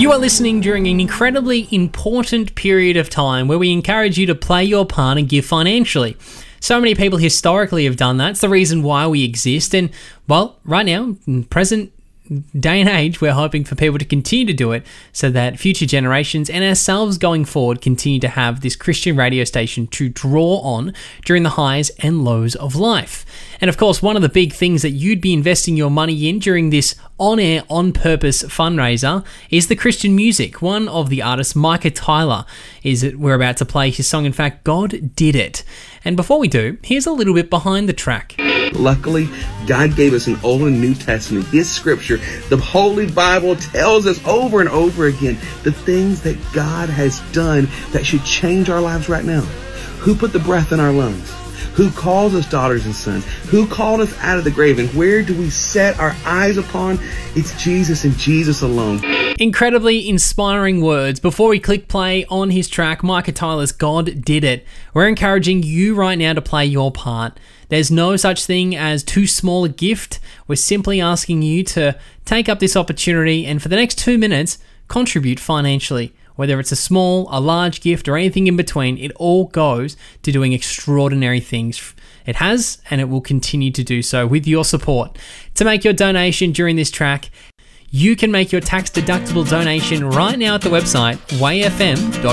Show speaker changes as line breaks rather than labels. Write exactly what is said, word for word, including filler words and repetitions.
You are listening during an incredibly important period of time where we encourage you to play your part and give financially. So many people historically have done that. It's the reason why we exist. And, well, right now, in present day and age, we're hoping for people to continue to do it so that future generations and ourselves going forward continue to have this Christian radio station to draw on during the highs and lows of life. And of course, one of the big things that you'd be investing your money in during this on-air, on-purpose fundraiser is the Christian music. One of the artists, Micah Tyler, is that we're about to play his song. In fact, God Did It. And before we do, here's a little bit behind the track.
Luckily, God gave us an Old and New Testament, His Scripture. The Holy Bible tells us over and over again the things that God has done that should change our lives right now. Who put the breath in our lungs? Who calls us daughters and sons? Who called us out of the grave? And where do we set our eyes upon? It's Jesus and Jesus alone.
Incredibly inspiring words. Before we click play on his track, Micah Tyler's God Did It, we're encouraging you right now to play your part. There's no such thing as too small a gift. We're simply asking you to take up this opportunity and for the next two minutes, contribute financially. Whether it's a small, a large gift, or anything in between, it all goes to doing extraordinary things. It has, and it will continue to do so with your support. To make your donation during this track, you can make your tax-deductible donation right now at the website way f m dot